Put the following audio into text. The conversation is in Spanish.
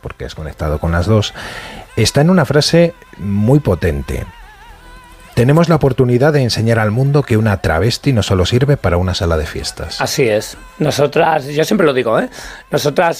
porque has conectado con las dos, está en una frase muy potente. Tenemos la oportunidad de enseñar al mundo que una travesti no solo sirve para una sala de fiestas. Así es. Nosotras, yo siempre lo digo, nosotras